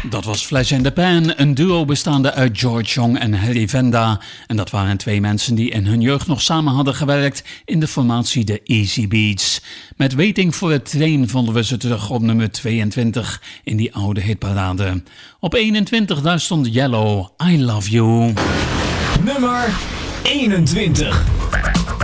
Dat was Flash in the Pan, een duo bestaande uit George Young en Harry Venda. En dat waren twee mensen die in hun jeugd nog samen hadden gewerkt in de formatie The Easy Beats. Met Waiting for a Train vonden we ze terug op nummer 22 in die oude hitparade. Op 21 daar stond Yellow, I Love You. Nummer 21.